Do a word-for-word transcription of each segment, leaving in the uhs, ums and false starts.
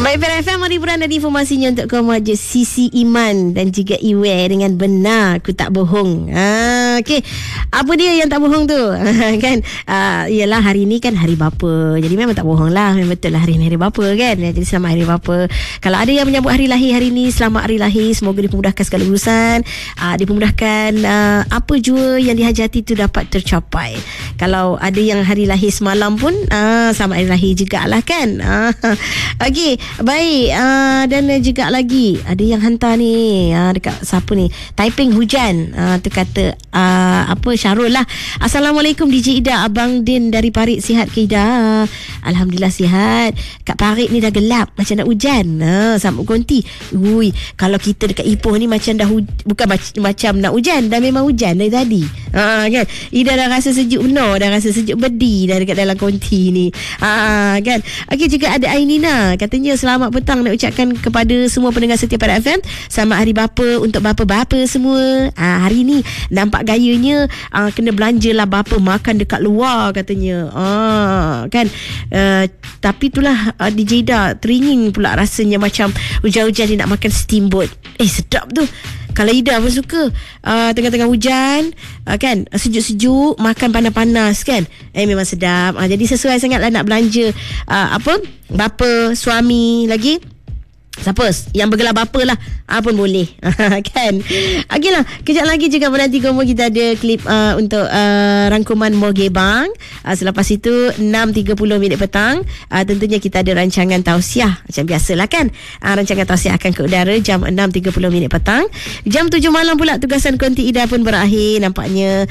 Baik, F M Mariburan ada informasinya untuk kaum wajib Sisi Iman dan juga Iwe dengan benar. Aku tak bohong. Ha, okey. Apa dia yang tak bohong tu? Kan? Uh, ialah hari ni kan hari bapa. Jadi memang tak bohong lah. Memang betul lah hari ni hari bapa kan. Jadi selamat hari bapa. Kalau ada yang menyambut hari lahir hari ni, selamat hari lahir. Semoga dipermudahkan segala urusan. Uh, dipermudahkan uh, apa jua yang dihajati tu dapat tercapai. Kalau ada yang hari lahir semalam pun, uh, selamat hari lahir jugalah kan. Uh, okey. Baik, uh, dan juga lagi ada yang hantar ni uh, dekat siapa ni, typing hujan, uh, tu kata uh, apa, Syarul lah. Assalamualaikum D J Ida, Abang Din dari Parit, sihat ke Ida? Alhamdulillah sihat. Kat Parit ni dah gelap macam nak hujan. uh, Sambut konti. Ui, kalau kita dekat Ipoh ni macam dah huj- bukan mac- macam nak hujan, dah memang hujan dari tadi. uh, kan? Ida dah rasa sejuk benar, dah rasa sejuk bedi dah dekat dalam konti ni. uh, kan? Okey, juga ada Ainina, katanya selamat petang nak ucapkan kepada semua pendengar setia pada F M. Selamat hari bapa untuk bapa-bapa semua. Ah, hari ni nampak gayanya ah, kena belanjalah bapa makan dekat luar katanya. Ah, kan? Uh, tapi itulah uh, D J Ida teringin pula rasanya macam hujan-hujan dia nak makan steamboat. Eh, sedap tu. Kalau Ida pun suka uh, tengah-tengah hujan, uh, kan, sejuk-sejuk, makan panas-panas kan. Eh, memang sedap. uh, Jadi sesuai sangatlah nak belanja uh, apa, bapa, suami lagi, siapa yang bergelar bapa lah, ah, pun boleh. Kan? Okey lah, kejap lagi juga menanti kamu kita ada klip uh, untuk uh, rangkuman Mogebang. uh, Selepas itu enam tiga puluh minit petang, uh, tentunya kita ada rancangan tausiah macam biasalah kan. uh, Rancangan tausiah akan ke udara jam enam tiga puluh minit petang. Jam tujuh malam pula tugasan Konti Ida pun berakhir nampaknya,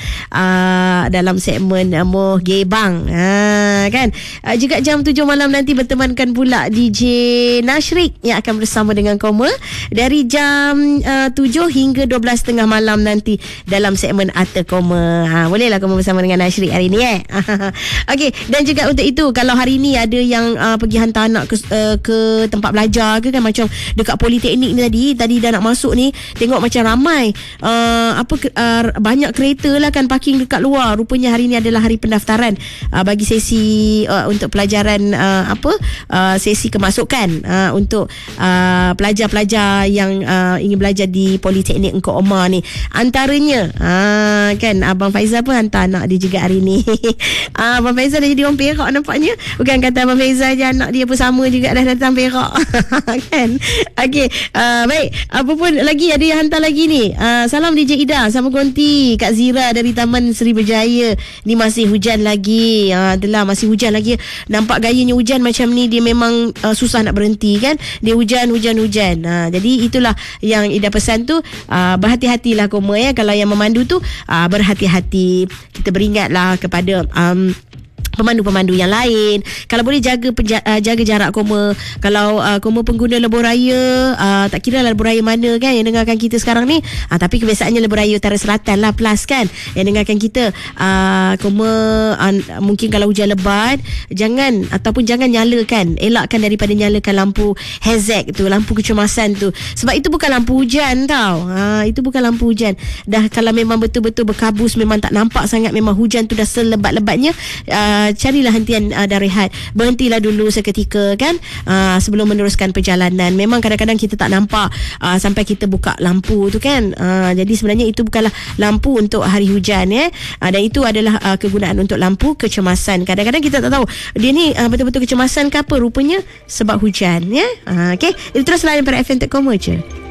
uh, dalam segmen uh, Mogebang. uh, Kan? uh, Juga jam tujuh malam nanti bertemankan pula D J Nashrik yang akan bersama dengan Koma dari jam uh, tujuh hingga dua belas tiga puluh malam nanti dalam segmen Ata Koma. Ha, bolehlah Koma bersama dengan Nashrik hari ni eh. Okey, dan juga untuk itu kalau hari ni ada yang uh, pergi hantar anak ke, uh, ke tempat belajar ke kan, macam dekat Politeknik ni tadi, tadi dah nak masuk ni, tengok macam ramai uh, apa uh, banyak kereta lah kan parking dekat luar. Rupanya hari ni adalah hari pendaftaran uh, bagi sesi uh, untuk pelajaran uh, apa uh, sesi kemasukan uh, untuk Uh, pelajar-pelajar yang uh, ingin belajar di Politeknik Engkau Omar ni. Antaranya uh, kan Abang Faizal pun hantar anak dia juga hari ni. uh, Abang Faizal dah jadi orang Perak nampaknya. Bukan kata Abang Faizal je, anak dia pun sama juga dah datang Perak. Kan? Okey, uh, baik, apa pun lagi ada yang hantar lagi ni. uh, Salam D J Ida, sama konti Kak Zira dari Taman Seri Berjaya. Ni masih hujan lagi. uh, Adalah masih hujan lagi. Nampak gayanya hujan macam ni, dia memang uh, susah nak berhenti kan. Dia hujan hujan hujan. Ha, jadi itulah yang Ida pesan tu, uh, berhati-hatilah Koma ya. Kalau yang memandu tu uh, berhati-hati. Kita beringatlah kepada um, pemandu-pemandu yang lain. Kalau boleh jaga penja- uh, jaga jarak Koma. Kalau uh, Koma pengguna lebuh raya, uh, tak kira lah lebuh raya mana kan yang dengarkan kita sekarang ni, uh, tapi kebiasaannya lebuh raya utara selatan lah plus kan yang dengarkan kita. uh, Koma uh, mungkin kalau hujan lebat, jangan ataupun jangan nyalakan, elakkan daripada nyalakan lampu hazard tu, lampu kecemasan tu, sebab itu bukan lampu hujan tau. uh, Itu bukan lampu hujan. Dah kalau memang betul-betul berkabus, memang tak nampak sangat, memang hujan tu dah selebat-lebatnya, uh, carilah hentian uh, dan rehat. Berhentilah dulu seketika kan, uh, sebelum meneruskan perjalanan. Memang kadang-kadang kita tak nampak uh, sampai kita buka lampu tu kan. uh, Jadi sebenarnya itu bukanlah lampu untuk hari hujan ya. uh, Dan itu adalah uh, kegunaan untuk lampu kecemasan. Kadang-kadang kita tak tahu dia ni uh, betul-betul kecemasan ke apa, rupanya sebab hujan ya. uh, Okay, itu terus layan pada F M dot com je.